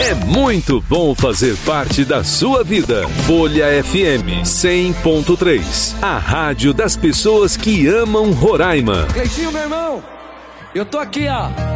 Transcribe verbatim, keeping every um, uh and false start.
É muito bom fazer parte da sua vida. Folha F M cem ponto três. A rádio das pessoas que amam Roraima. Cleitinho, meu irmão, eu tô aqui, ó.